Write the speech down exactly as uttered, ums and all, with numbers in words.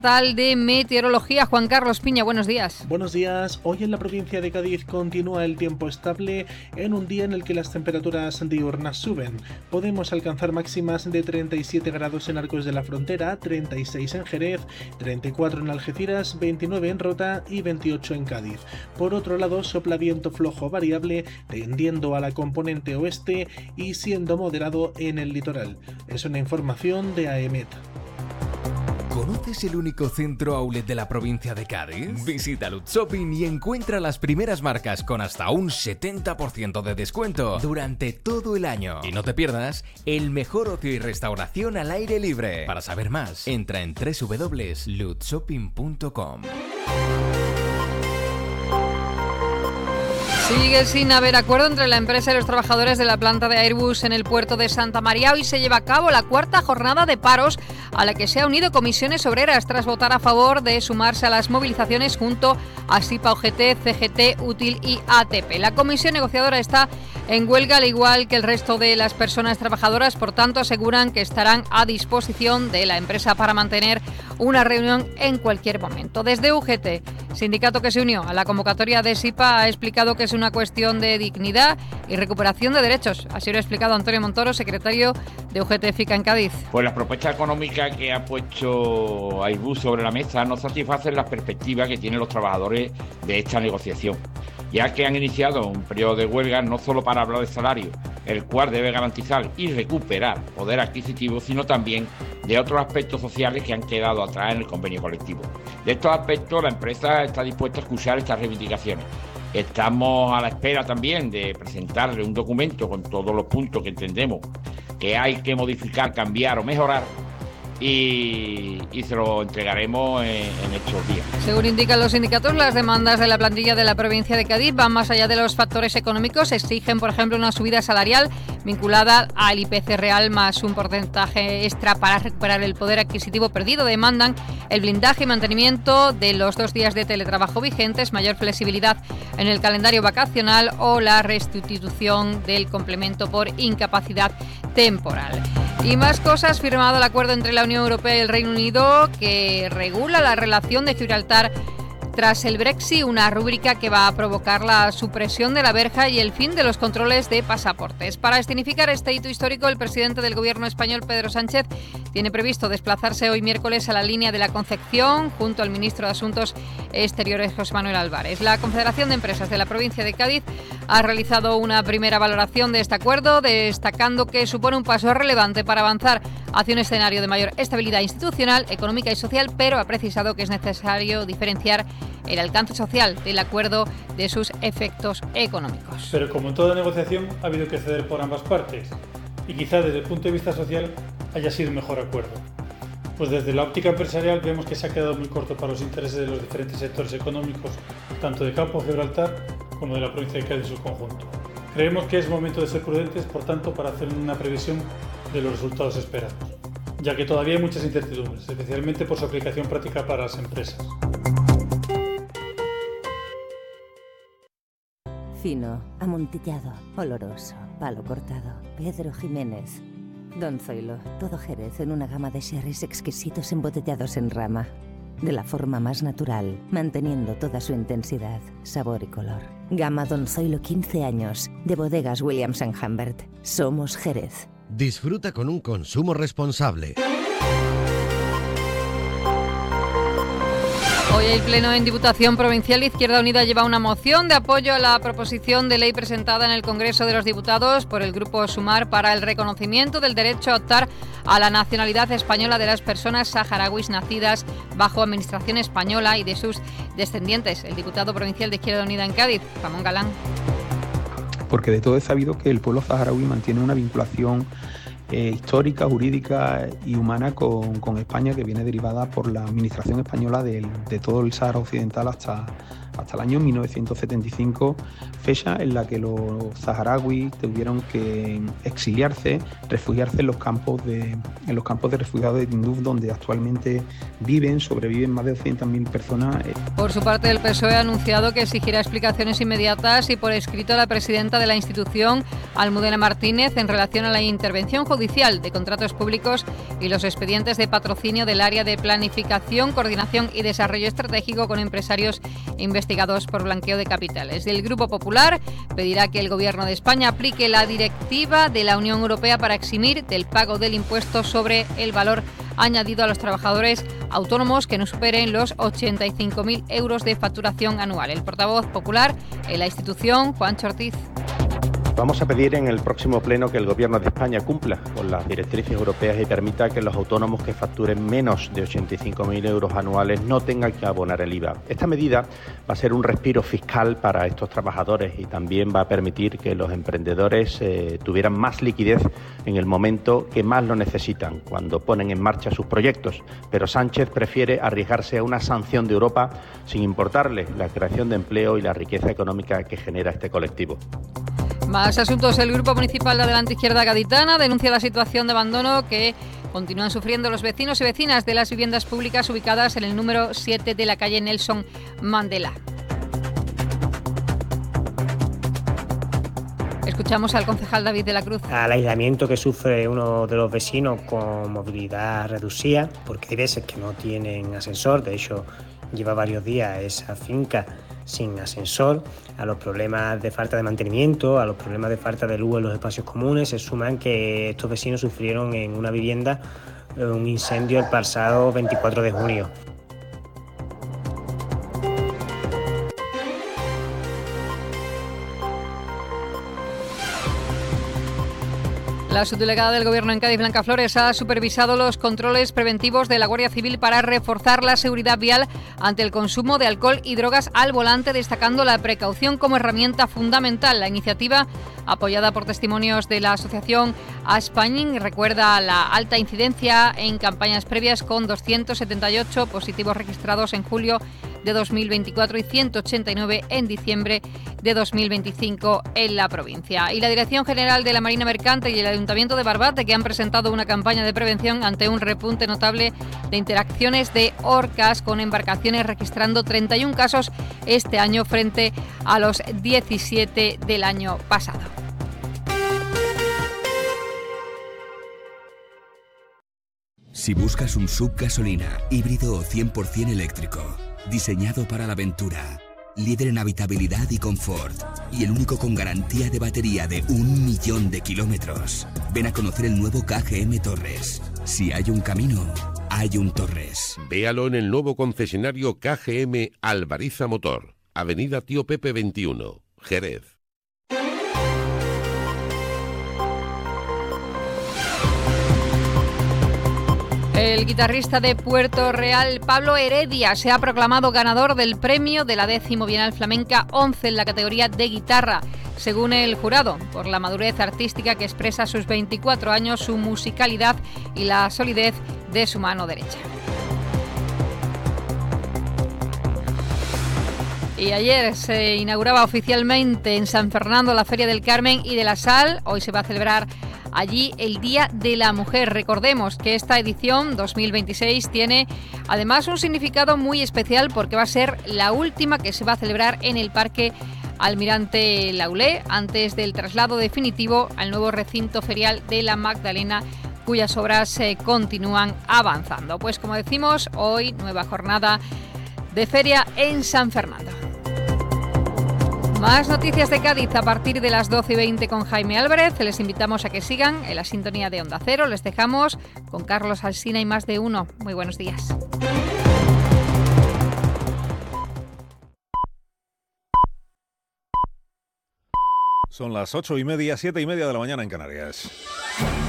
Tal de Meteorología, Juan Carlos Piña, buenos días. Buenos días. Hoy en la provincia de Cádiz continúa el tiempo estable en un día en el que las temperaturas diurnas suben. Podemos alcanzar máximas de treinta y siete grados en Arcos de la Frontera, treinta y seis en Jerez, treinta y cuatro en Algeciras, veintinueve en Rota y veintiocho en Cádiz. Por otro lado, sopla viento flojo variable tendiendo a la componente oeste y siendo moderado en el litoral. Es una información de AEMET. ¿Conoces el único centro outlet de la provincia de Cádiz? Visita Lutz Shopping y encuentra las primeras marcas con hasta un setenta por ciento de descuento durante todo el año. Y no te pierdas el mejor ocio y restauración al aire libre. Para saber más, entra en doble u doble u doble u punto lutz shopping punto com. Sigue sin haber acuerdo entre la empresa y los trabajadores de la planta de Airbus en el puerto de Santa María. Hoy se lleva a cabo la cuarta jornada de paros a la que se ha unido Comisiones Obreras tras votar a favor de sumarse a las movilizaciones junto a SIPA, O G T, C G T, Útil y A T P. La comisión negociadora está en huelga al igual que el resto de las personas trabajadoras, por tanto aseguran que estarán a disposición de la empresa para mantener una reunión en cualquier momento. Desde U G T, sindicato que se unió a la convocatoria de SIPA, ha explicado que es una cuestión de dignidad y recuperación de derechos. Así lo ha explicado Antonio Montoro, secretario de U G T FICA en Cádiz. Pues la propuesta económica que ha puesto Airbus sobre la mesa no satisface las perspectivas que tienen los trabajadores de esta negociación, ya que han iniciado un periodo de huelga no solo para hablar de salario, el cual debe garantizar y recuperar poder adquisitivo, sino también de otros aspectos sociales que han quedado atrás en el convenio colectivo. De estos aspectos, la empresa está dispuesta a escuchar estas reivindicaciones. Estamos a la espera también de presentarle un documento con todos los puntos que entendemos que hay que modificar, cambiar o mejorar, Y, y se lo entregaremos en, en estos días. Según indican los sindicatos, las demandas de la plantilla de la provincia de Cádiz van más allá de los factores económicos. Exigen, por ejemplo, una subida salarial vinculada al I P C real más un porcentaje extra para recuperar el poder adquisitivo perdido. Demandan el blindaje y mantenimiento de los dos días de teletrabajo vigentes, mayor flexibilidad en el calendario vacacional o la restitución del complemento por incapacidad temporal. Y más cosas, firmado el acuerdo entre la Unión Europea y el Reino Unido que regula la relación de Gibraltar tras el Brexit, una rúbrica que va a provocar la supresión de la verja y el fin de los controles de pasaportes. Para escenificar este hito histórico, el presidente del Gobierno español, Pedro Sánchez, tiene previsto desplazarse hoy miércoles a la línea de la Concepción junto al ministro de Asuntos Exteriores, José Manuel Álvarez. La Confederación de Empresas de la provincia de Cádiz ha realizado una primera valoración de este acuerdo, destacando que supone un paso relevante para avanzar hacia un escenario de mayor estabilidad institucional, económica y social, pero ha precisado que es necesario diferenciar el alcance social del acuerdo de sus efectos económicos. Pero como en toda negociación ha habido que ceder por ambas partes y quizá desde el punto de vista social haya sido un mejor acuerdo. Pues desde la óptica empresarial vemos que se ha quedado muy corto para los intereses de los diferentes sectores económicos, tanto de Campo Gibraltar como de la provincia de Cádiz en su conjunto. Creemos que es momento de ser prudentes, por tanto, para hacer una previsión de los resultados esperados, ya que todavía hay muchas incertidumbres, especialmente por su aplicación práctica para las empresas. Fino, amontillado, oloroso, palo cortado, Pedro Jiménez. Don Zoilo, todo Jerez en una gama de sherries exquisitos embotellados en rama. De la forma más natural, manteniendo toda su intensidad, sabor y color. Gama Don Zoilo quince años, de bodegas Williams and Humbert. Somos Jerez. Disfruta con un consumo responsable. Hoy el Pleno en Diputación Provincial Izquierda Unida lleva una moción de apoyo a la proposición de ley presentada en el Congreso de los Diputados por el Grupo Sumar para el reconocimiento del derecho a optar a la nacionalidad española de las personas saharauis nacidas bajo administración española y de sus descendientes. El diputado provincial de Izquierda Unida en Cádiz, Ramón Galán. Porque de todo es sabido que el pueblo saharaui mantiene una vinculación Eh, histórica, jurídica y humana con, con España, que viene derivada por la administración española de, de todo el Sáhara Occidental hasta, hasta el año mil novecientos setenta y cinco, fecha en la que los saharauis tuvieron que exiliarse, refugiarse en los campos de, en los campos de refugiados de Tinduf, donde actualmente viven, sobreviven más de doscientas mil personas. Por su parte, el P S O E ha anunciado que exigirá explicaciones inmediatas y por escrito a la presidenta de la institución, Almudena Martínez, en relación a la intervención judicial Judicial de Contratos Públicos y los expedientes de patrocinio del área de planificación, coordinación y desarrollo estratégico con empresarios investigados por blanqueo de capitales. El Grupo Popular pedirá que el Gobierno de España aplique la directiva de la Unión Europea para eximir del pago del impuesto sobre el valor añadido a los trabajadores autónomos que no superen los ochenta y cinco mil euros de facturación anual. El portavoz popular en la institución, Juancho Ortiz. Vamos a pedir en el próximo pleno que el Gobierno de España cumpla con las directrices europeas y permita que los autónomos que facturen menos de ochenta y cinco mil euros anuales no tengan que abonar el I V A. Esta medida va a ser un respiro fiscal para estos trabajadores y también va a permitir que los emprendedores eh, tuvieran más liquidez en el momento que más lo necesitan, cuando ponen en marcha sus proyectos. Pero Sánchez prefiere arriesgarse a una sanción de Europa sin importarle la creación de empleo y la riqueza económica que genera este colectivo. Más asuntos. El Grupo Municipal de Adelante Izquierda Gaditana denuncia la situación de abandono que continúan sufriendo los vecinos y vecinas de las viviendas públicas ubicadas en el número siete de la calle Nelson Mandela. Escuchamos al concejal David de la Cruz. Al aislamiento que sufre uno de los vecinos con movilidad reducida, porque hay veces que no tienen ascensor, de hecho lleva varios días esa finca sin ascensor, a los problemas de falta de mantenimiento, a los problemas de falta de luz en los espacios comunes, se suman que estos vecinos sufrieron en una vivienda un incendio el pasado veinticuatro de junio. La subdelegada del Gobierno en Cádiz, Blanca Flores, ha supervisado los controles preventivos de la Guardia Civil para reforzar la seguridad vial ante el consumo de alcohol y drogas al volante, destacando la precaución como herramienta fundamental. La iniciativa, apoyada por testimonios de la asociación Aspañing, recuerda la alta incidencia en campañas previas, con doscientos setenta y ocho positivos registrados en julio de dos mil veinticuatro y ciento ochenta y nueve en diciembre de dos mil veinticinco en la provincia. Y la Dirección General de la Marina Mercante y el Ayuntamiento de Barbate, que han presentado una campaña de prevención ante un repunte notable de interacciones de orcas con embarcaciones, registrando treinta y uno casos este año frente a los diecisiete del año pasado. Si buscas un S U V gasolina, híbrido o cien por ciento eléctrico, diseñado para la aventura, líder en habitabilidad y confort, y el único con garantía de batería de un millón de kilómetros, ven a conocer el nuevo K G M Torres. Si hay un camino, hay un Torres. Véalo en el nuevo concesionario K G M Alvariza Motor, Avenida Tío Pepe veintiuno, Jerez. El guitarrista de Puerto Real, Pablo Heredia, se ha proclamado ganador del premio de la décimo Bienal Flamenca once en la categoría de guitarra, según el jurado, por la madurez artística que expresa a sus veinticuatro años, su musicalidad y la solidez de su mano derecha. Y ayer se inauguraba oficialmente en San Fernando la Feria del Carmen y de la Sal. Hoy se va a celebrar allí el Día de la Mujer. Recordemos que esta edición dos mil veintiséis tiene además un significado muy especial porque va a ser la última que se va a celebrar en el Parque Almirante Laulé antes del traslado definitivo al nuevo recinto ferial de la Magdalena, cuyas obras eh, continúan avanzando. Pues como decimos, hoy nueva jornada de feria en San Fernando. Más noticias de Cádiz a partir de las doce y veinte con Jaime Álvarez. Les invitamos a que sigan en la sintonía de Onda Cero. Les dejamos con Carlos Alsina y Más de Uno. Muy buenos días. Son las ocho y media, siete y media de la mañana en Canarias.